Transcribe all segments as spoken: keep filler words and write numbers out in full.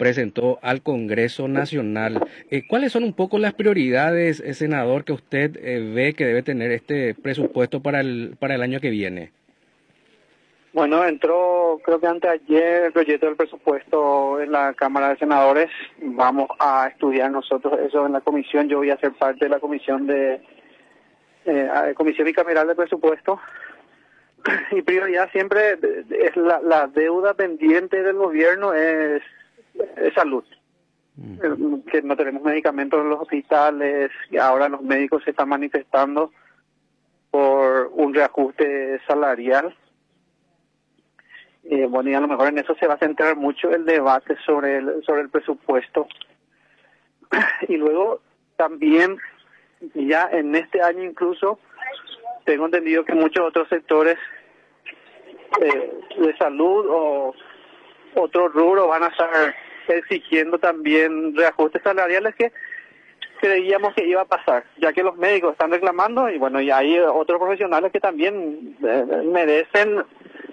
presentó al Congreso Nacional. Eh, ¿Cuáles son un poco las prioridades, eh, senador, que usted eh, ve que debe tener este presupuesto para el, para el año que viene? Bueno, entró creo que anteayer el proyecto del presupuesto en la Cámara de Senadores. Vamos a estudiar nosotros eso en la comisión. Yo voy a ser parte de la comisión de eh, comisión bicameral de presupuesto. Y prioridad siempre es la, la deuda pendiente del gobierno es, es salud. Mm. Que no tenemos medicamentos en los hospitales y ahora los médicos se están manifestando por un reajuste salarial. Eh, bueno, y a lo mejor en eso se va a centrar mucho el debate sobre el, sobre el presupuesto. Y luego también, ya en este año incluso, tengo entendido que muchos otros sectores eh, de salud o otros rubros van a estar exigiendo también reajustes salariales que creíamos que iba a pasar, ya que los médicos están reclamando y bueno, y hay otros profesionales que también eh, merecen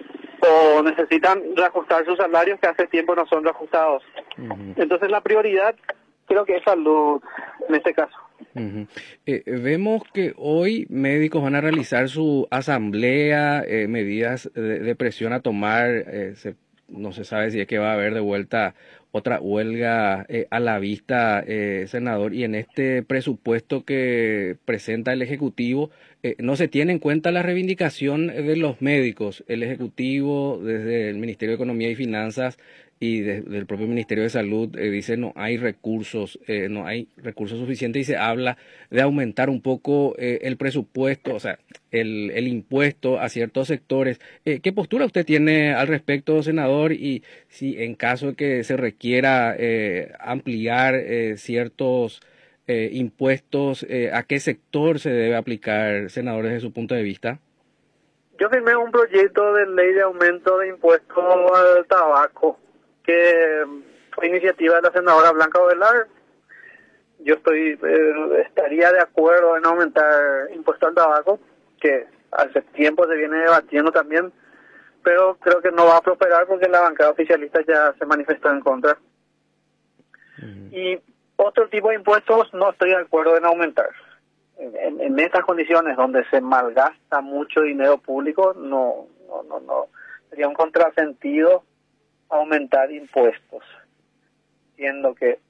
o necesitan reajustar sus salarios que hace tiempo no son reajustados. Uh-huh. Entonces la prioridad creo que es salud en este caso. Uh-huh. Eh, vemos que hoy médicos van a realizar su asamblea, eh, medidas de, de presión a tomar, eh, se, no se sabe si es que va a haber de vuelta otra huelga eh, a la vista, eh, senador, y en este presupuesto que presenta el Ejecutivo eh, no se tiene en cuenta la reivindicación de los médicos. El Ejecutivo, desde el Ministerio de Economía y Finanzas y de, del propio Ministerio de Salud, eh, dice no hay recursos, eh, no hay recursos suficientes y se habla de aumentar un poco eh, el presupuesto, o sea, el, el impuesto a ciertos sectores. Eh, ¿Qué postura usted tiene al respecto, senador? Y si en caso de que se requiera eh, ampliar eh, ciertos eh, impuestos, eh, ¿a qué sector se debe aplicar, senador, desde su punto de vista? Yo firmé un proyecto de ley de aumento de impuestos al tabaco, que fue iniciativa de la senadora Blanca Ovelar. Yo estoy eh, estaría de acuerdo en aumentar impuestos al tabaco, que hace tiempo se viene debatiendo también, pero creo que no va a prosperar porque la bancada oficialista ya se manifestó en contra. Uh-huh. Y otro tipo de impuestos no estoy de acuerdo en aumentar. En, en, en estas condiciones donde se malgasta mucho dinero público, no, no, no, no sería un contrasentido aumentar impuestos, siendo que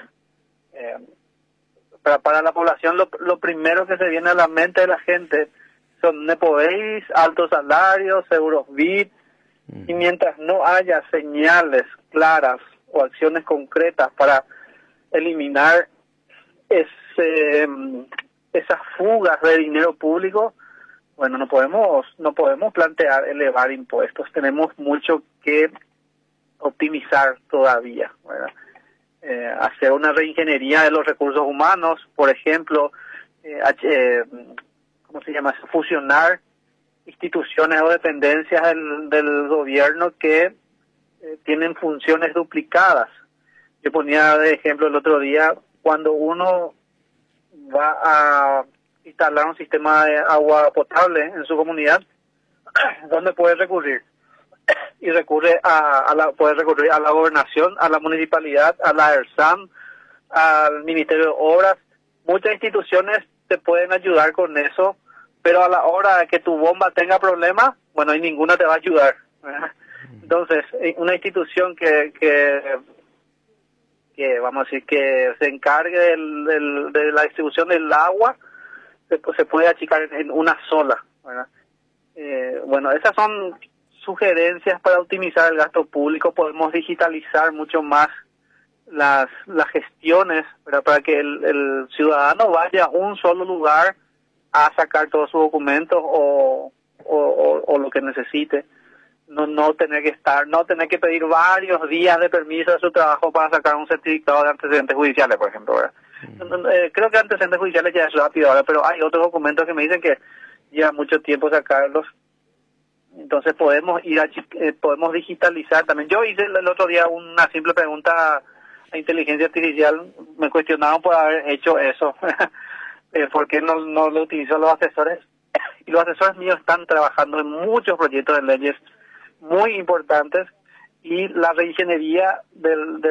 eh, para, para la población lo, lo primero que se viene a la mente de la gente son nepobeis, altos salarios, seguros V I P, uh-huh. Y mientras no haya señales claras o acciones concretas para eliminar ese, esas fugas de dinero público, bueno, no podemos, no podemos plantear elevar impuestos, tenemos mucho que optimizar todavía, ¿verdad? Eh, hacer una reingeniería de los recursos humanos, por ejemplo, eh, eh, ¿cómo se llama? Fusionar instituciones o dependencias del, del gobierno que eh, tienen funciones duplicadas. Yo ponía de ejemplo el otro día, cuando uno va a instalar un sistema de agua potable en su comunidad, ¿dónde puede recurrir? Y recurre a, a la puede recurrir a la gobernación, a la municipalidad, a la ERSAM, al Ministerio de Obras. Muchas instituciones te pueden ayudar con eso, pero a la hora de que tu bomba tenga problemas, bueno, y ninguna te va a ayudar, ¿verdad? Entonces, una institución que que que vamos a decir que se encargue del, del, de la distribución del agua, se, se puede achicar en, en una sola, ¿verdad? Eh, bueno, esas son sugerencias para optimizar el gasto público. Podemos digitalizar mucho más las las gestiones, ¿verdad? Para que el, el ciudadano vaya a un solo lugar a sacar todos sus documentos o, o, o, o lo que necesite. No no tener que estar, no tener que pedir varios días de permiso de su trabajo para sacar un certificado de antecedentes judiciales, por ejemplo, ¿verdad? Uh-huh. Eh, creo que antecedentes judiciales ya es rápido ahora, pero hay otros documentos que me dicen que lleva mucho tiempo sacarlos. Entonces podemos ir a, eh, podemos digitalizar también. Yo hice el, el otro día una simple pregunta a inteligencia artificial, me cuestionaban por haber hecho eso, eh, ¿por qué no, no lo utilizó los asesores? Y los asesores míos están trabajando en muchos proyectos de leyes muy importantes y la reingeniería del, del